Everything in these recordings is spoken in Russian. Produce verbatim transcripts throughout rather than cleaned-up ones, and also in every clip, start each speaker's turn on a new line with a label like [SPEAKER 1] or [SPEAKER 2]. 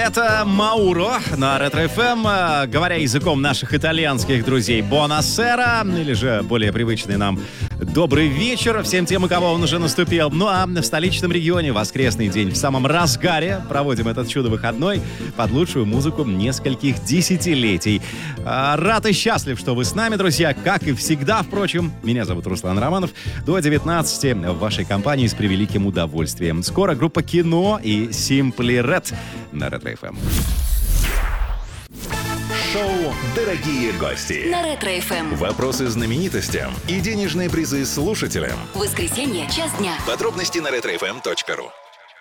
[SPEAKER 1] Это Мауро на Ретро-эф эм, говоря языком наших итальянских друзей, бонасера, или же более привычный нам добрый вечер всем тем, у кого он уже наступил. Ну а в столичном регионе воскресный день в самом разгаре. Проводим этот чудо-выходной под лучшую музыку нескольких десятилетий. Рад и счастлив, что вы с нами, друзья, как и всегда, впрочем. Меня зовут Руслан Романов. До девятнадцати в вашей компании с превеликим удовольствием. Скоро группа «Кино» и Simply Red на Ретро-эф эм.
[SPEAKER 2] Шоу «Дорогие гости»
[SPEAKER 3] на Ретро-эф эм.
[SPEAKER 2] Вопросы знаменитостям и денежные призы слушателям.
[SPEAKER 3] Воскресенье, час дня.
[SPEAKER 2] Подробности на ретро эф эм точка ру.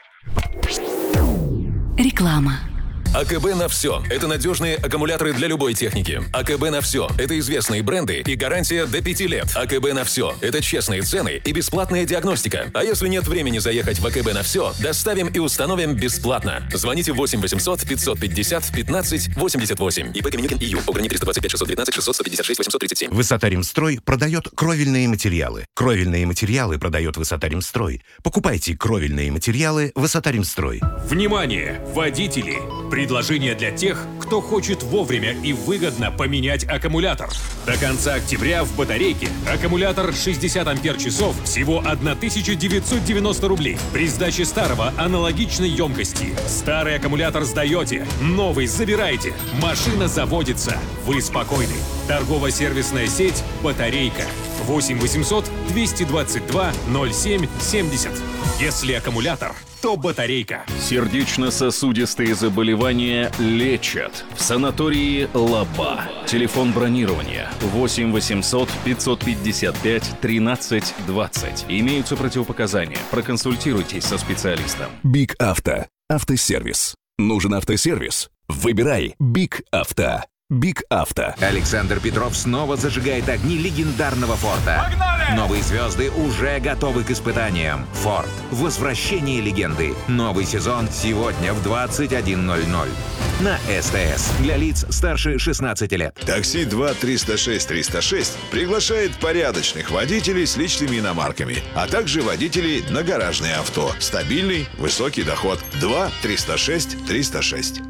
[SPEAKER 3] Реклама.
[SPEAKER 4] АКБ на все. Это надежные аккумуляторы для любой техники. АКБ на все. Это известные бренды и гарантия до пяти лет. АКБ на все. Это честные цены и бесплатная диагностика. А если нет времени заехать в АКБ на все, доставим и установим бесплатно. Звоните восемь восемьсот пятьсот пятьдесят пятнадцать восемьдесят восемь. ИП Каменюкин И Ю. Ограничение триста двадцать пять шестьсот девятнадцать шестьсот сто пятьдесят шесть восемьсот тридцать семь.
[SPEAKER 5] Высота-Ремстрой продает кровельные материалы. Кровельные материалы продает Высота-Ремстрой. Покупайте кровельные материалы Высота-Ремстрой.
[SPEAKER 6] Внимание, водители! Предложение для тех, кто хочет вовремя и выгодно поменять аккумулятор. До конца октября в батарейке аккумулятор шестьдесят ампер-часов всего тысяча девятьсот девяносто рублей. При сдаче старого аналогичной емкости. Старый аккумулятор сдаете, новый забираете. Машина заводится. Вы спокойны. Торгово-сервисная сеть «Батарейка». восемь восемьсот двести двадцать два ноль семь семьдесят. Если аккумулятор, то батарейка.
[SPEAKER 7] Сердечно-сосудистые заболевания лечат в санатории «Лаба». Телефон бронирования восемь восемьсот пятьсот пятьдесят пять тринадцать двадцать. Имеются противопоказания. Проконсультируйтесь со специалистом.
[SPEAKER 8] Биг Авто. Автосервис. Нужен автосервис? Выбирай Биг Авто. Биг Авто.
[SPEAKER 9] Александр Петров снова зажигает огни легендарного Форда. Погнали! Новые звезды уже готовы к испытаниям. Форд. Возвращение легенды. Новый сезон сегодня в двадцать один ноль ноль. На СТС. Для лиц старше шестнадцати лет.
[SPEAKER 10] Такси два триста шесть триста шесть приглашает порядочных водителей с личными иномарками, а также водителей на гаражные авто. Стабильный, высокий доход. два триста шесть триста шесть.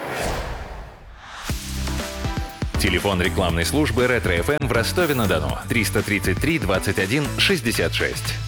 [SPEAKER 11] Телефон рекламной службы Ретро-эф эм в Ростове-на-Дону триста тридцать три двадцать один шестьдесят шесть.